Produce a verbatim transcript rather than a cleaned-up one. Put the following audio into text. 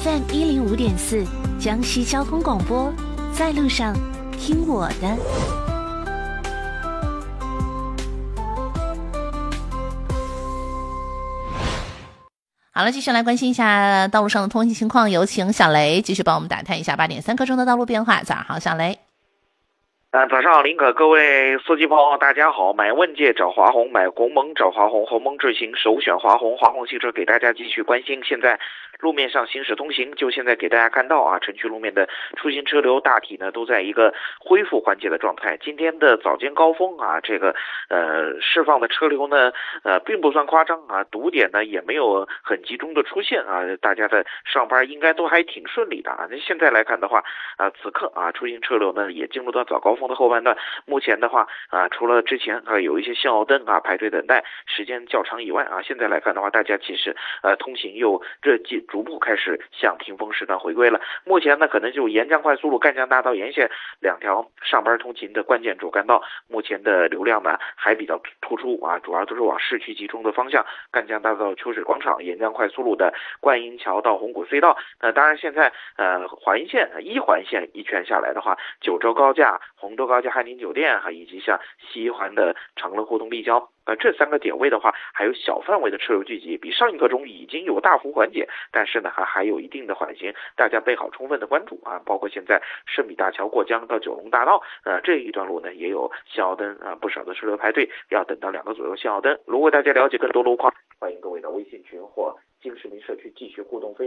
M 一零五点四，江西交通广播，在路上听我的。好了，继续来关心一下道路上的通行情况，有请小雷继续帮我们打探一下八点三刻钟的道路变化。早上好，小雷。 啊，早上好，林可，各位司机朋友，大家好！买问界找华虹，买鸿蒙找华虹，鸿蒙智行首选华虹，华虹汽车给大家继续关心。现在路面上行驶通行，就现在给大家看到啊，城区路面的出行车流大体呢都在一个恢复环节的状态。今天的早间高峰啊，这个呃释放的车流呢呃并不算夸张啊，堵点呢也没有很集中的出现啊，大家的上班应该都还挺顺利的啊。那现在来看的话啊，此刻啊出行车流呢也进入到早高峰的后半段，目前的话啊，除了之前啊有一些信号灯啊排队等待时间较长以外啊，现在来看的话，大家其实呃通行又这几逐步开始向平峰时段回归了。目前呢，可能就沿江快速路赣江大道沿线两条上班通勤的关键主干道，目前的流量呢还比较突出啊，主要都是往市区集中的方向，赣江大道秋水广场、沿江快速路的观音桥到红谷隧道。呃，当然现在呃环线一环线一圈下来的话，九州高架、洪都高架汉庭酒店哈，以及像西一环的长乐互动立交，呃，这三个点位的话，还有小范围的车流聚集，比上一刻钟已经有大幅缓解，但是呢，还还有一定的缓行，大家备好充分的关注啊！包括现在圣米大桥过江到九龙大道，呃，这一段路呢也有信号灯啊，不少的车流排队，要等到两个左右信号灯。如果大家了解更多路况，欢迎各位的微信群或金市民社区继续互动分享。